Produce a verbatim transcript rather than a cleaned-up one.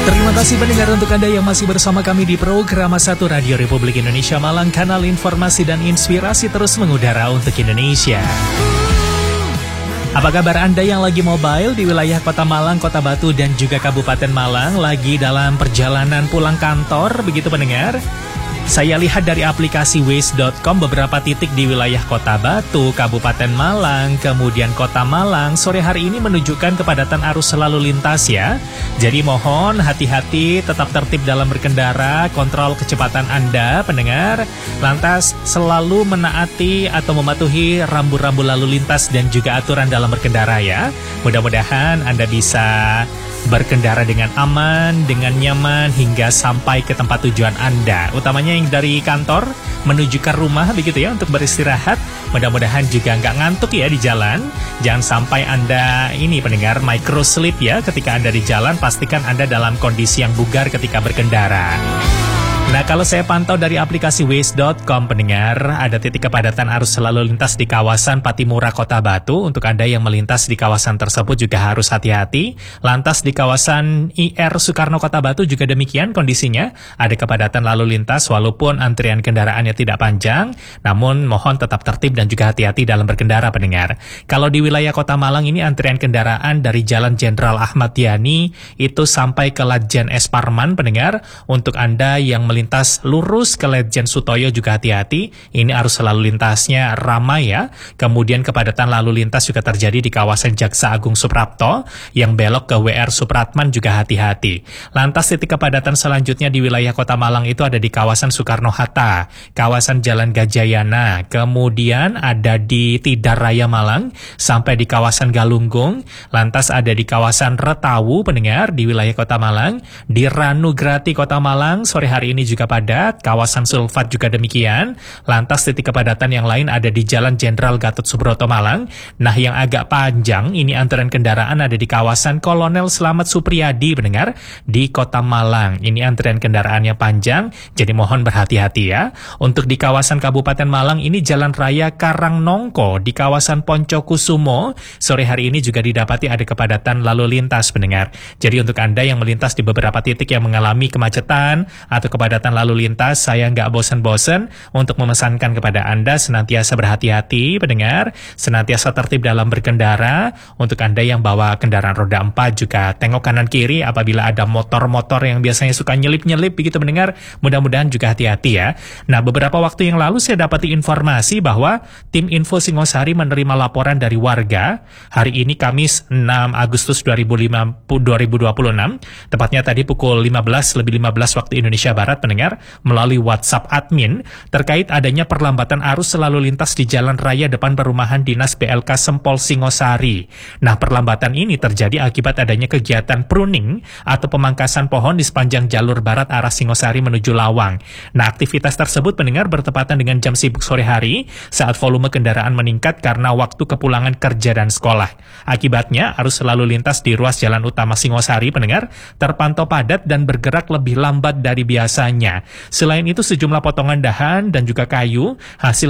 Terima kasih pendengar untuk Anda yang masih bersama kami di program satu Radio Republik Indonesia Malang, kanal informasi dan inspirasi terus mengudara untuk Indonesia. Apa kabar Anda yang lagi mobile di wilayah Kota Malang, Kota Batu, dan juga Kabupaten Malang, lagi dalam perjalanan pulang kantor, begitu pendengar? Saya lihat dari aplikasi waze dot com beberapa titik di wilayah Kota Batu, Kabupaten Malang, kemudian Kota Malang, sore hari ini menunjukkan kepadatan arus lalu lintas ya. Jadi mohon hati-hati, tetap tertib dalam berkendara, kontrol kecepatan Anda, pendengar. Lantas selalu menaati atau mematuhi rambu-rambu lalu lintas dan juga aturan dalam berkendara ya. Mudah-mudahan Anda bisa berkendara dengan aman, dengan nyaman, hingga sampai ke tempat tujuan Anda. Utamanya yang dari kantor menuju ke rumah begitu ya, untuk beristirahat. Mudah-mudahan juga nggak ngantuk ya di jalan. Jangan sampai Anda ini pendengar micro sleep ya ketika Anda di jalan. Pastikan Anda dalam kondisi yang bugar ketika berkendara. Nah, kalau saya pantau dari aplikasi waze dot com pendengar, ada titik kepadatan arus lalu lintas di kawasan Patimura Kota Batu. Untuk Anda yang melintas di kawasan tersebut juga harus hati-hati. Lantas di kawasan I R Soekarno Kota Batu juga demikian kondisinya. Ada kepadatan lalu lintas walaupun antrian kendaraannya tidak panjang, namun mohon tetap tertib dan juga hati-hati dalam berkendara pendengar. Kalau di wilayah Kota Malang ini antrian kendaraan dari Jalan Jenderal Ahmad Yani itu sampai ke Ledjen S. Parman pendengar. Untuk Anda yang melintas lintas lurus ke Ledjen Sutoyo juga hati-hati, ini arus lalu lintasnya ramai ya. Kemudian kepadatan lalu lintas juga terjadi di kawasan Jaksa Agung Suprapto, yang belok ke W R Supratman juga hati-hati. Lantas titik kepadatan selanjutnya di wilayah Kota Malang itu ada di kawasan Soekarno-Hatta, kawasan Jalan Gajayana, kemudian ada di Tidar Raya Malang, sampai di kawasan Galunggung. Lantas ada di kawasan Retawu pendengar di wilayah Kota Malang, di Ranugrati Kota Malang, sore hari ini juga padat, kawasan Sulfat juga demikian. Lantas titik kepadatan yang lain ada di Jalan Jenderal Gatot Subroto Malang. Nah, yang agak panjang ini antrian kendaraan ada di kawasan Kolonel Slamet Supriyadi pendengar di Kota Malang. Ini antrian kendaraannya panjang, jadi mohon berhati-hati ya. Untuk di kawasan Kabupaten Malang ini Jalan Raya Karangnongko di kawasan Poncokusumo, sore hari ini juga didapati ada kepadatan lalu lintas pendengar. Jadi untuk Anda yang melintas di beberapa titik yang mengalami kemacetan atau kepadatan lalu lintas, saya nggak bosan-bosan untuk memesankan kepada Anda senantiasa berhati-hati pendengar, senantiasa tertib dalam berkendara. Untuk Anda yang bawa kendaraan roda empat juga tengok kanan kiri apabila ada motor-motor yang biasanya suka nyelip-nyelip begitu pendengar, mudah-mudahan juga hati-hati ya. Nah, beberapa waktu yang lalu saya dapati informasi bahwa tim Info Singosari menerima laporan dari warga hari ini Kamis enam Agustus dua ribu dua puluh enam, tepatnya tadi pukul lima belas lebih lima belas waktu Indonesia Barat pendengar, melalui WhatsApp admin terkait adanya perlambatan arus selalu lintas di jalan raya depan perumahan Dinas B L K Sempol Singosari. Nah, perlambatan ini terjadi akibat adanya kegiatan pruning atau pemangkasan pohon di sepanjang jalur barat arah Singosari menuju Lawang. Nah, aktivitas tersebut pendengar bertepatan dengan jam sibuk sore hari saat volume kendaraan meningkat karena waktu kepulangan kerja dan sekolah. Akibatnya arus selalu lintas di ruas jalan utama Singosari pendengar terpantau padat dan bergerak lebih lambat dari biasanya. Selain itu sejumlah potongan dahan dan juga kayu hasil